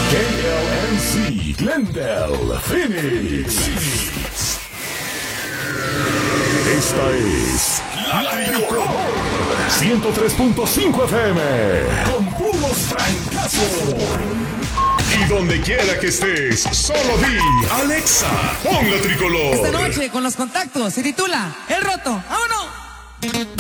KLNC Glendale, Phoenix. Esta es La Tricolor 103.5 FM con puros francazos. Y donde quiera que estés, solo di Alexa, pon La Tricolor. Esta noche con los contactos se titula El Roto. ¡Vámonos!